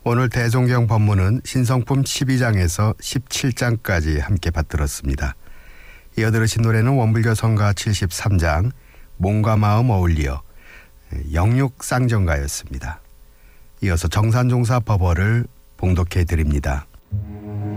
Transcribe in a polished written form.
오늘 대종경 법문은 신성품 12장에서 17장까지 함께 받들었습니다. 이어 들으신 노래는 원불교 성가 73장 몸과 마음 어울리어 영육쌍정가였습니다. 이어서 정산종사 법어를 봉독해 드립니다.